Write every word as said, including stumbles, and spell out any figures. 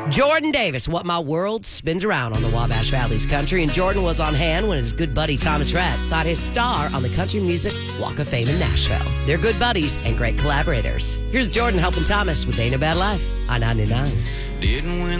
Jordan Davis, What My World Spins Around on the Wabash Valley's Country. And Jordan was on hand when his good buddy Thomas Rhett got his star on the Country Music Walk of Fame in Nashville. They're good buddies and great collaborators. Here's Jordan helping Thomas with Ain't a Bad Life on ninety-nine. Didn't win